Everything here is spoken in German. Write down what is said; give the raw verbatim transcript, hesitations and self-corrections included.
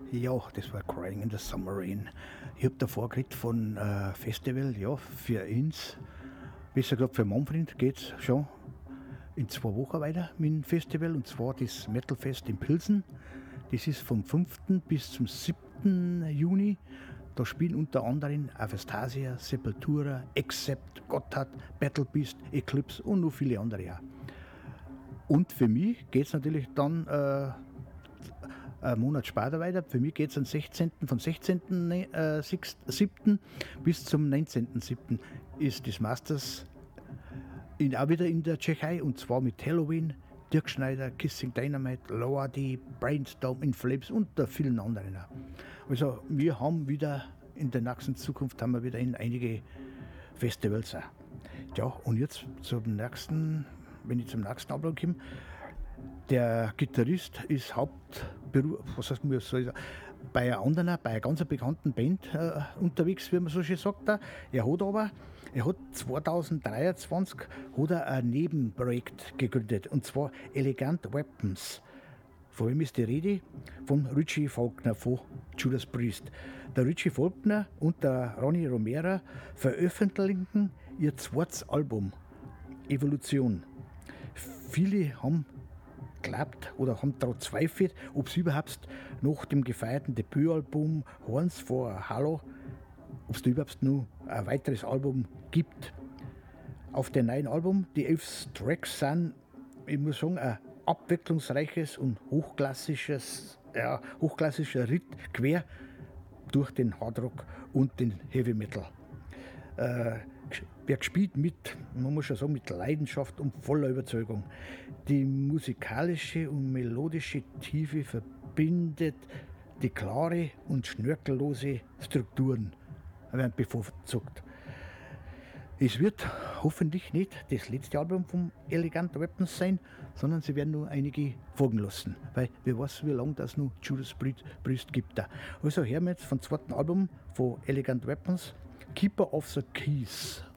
Ja, das war Crying in the Summer Rain. Ich habe davor geredet von äh, Festival, ja, für uns, besser gesagt für Manfred, geht es schon in zwei Wochen weiter mit dem Festival, und zwar das Metalfest in Pilsen. Das ist vom fünften bis zum siebten Juni. Da spielen unter anderem Aphastasia, Sepultura, Accept, Gotthard, Battle Beast, Eclipse und noch viele andere auch. Und für mich geht es natürlich dann äh, einen Monat später weiter. Für mich geht es am sechzehnten vom sechzehnten siebten bis zum neunzehnten siebten ist das Masters in, auch wieder in der Tschechei, und zwar mit Halloween, Dirk Schneider, Kissing Dynamite, Lower D, Brainstorm, In Flames und der vielen anderen auch. Also wir haben wieder in der nächsten Zukunft haben wir wieder in einige Festivals auch. Ja, und jetzt zum nächsten, wenn ich zum nächsten Album komme. Der Gitarrist ist Hauptberuf, was heißt man, soll ich sagen, bei einer anderen, bei einer ganz bekannten Band äh, unterwegs, wie man so schön sagt. Er, er hat aber, er hat zweitausenddreiundzwanzig hat er ein Nebenprojekt gegründet, und zwar Elegant Weapons. Von wem ist die Rede? Von Richie Faulkner von Judas Priest. Der Richie Faulkner und der Ronnie Romero veröffentlichen ihr zweites Album, Evolution. Viele haben glaubt oder haben daran zweifelt, ob es überhaupt nach dem gefeierten Debütalbum Horns for Halo, ob es da überhaupt noch ein weiteres Album gibt. Auf dem neuen Album, die elf Tracks sind, ich muss sagen, ein abwechslungsreiches und hochklassisches, ja, hochklassischer Ritt quer durch den Hardrock und den Heavy Metal. Äh, Wer gespielt mit, man muss schon sagen, mit Leidenschaft und voller Überzeugung. Die musikalische und melodische Tiefe verbindet die klare und schnörkellose Strukturen, werden bevorzugt. Es wird hoffentlich nicht das letzte Album vom Elegant Weapons sein, sondern sie werden nur einige folgen lassen, weil wer weiß, wie lange das noch Judas Priest gibt. Da. Also hören wir jetzt vom zweiten Album von Elegant Weapons, Keeper of the Keys.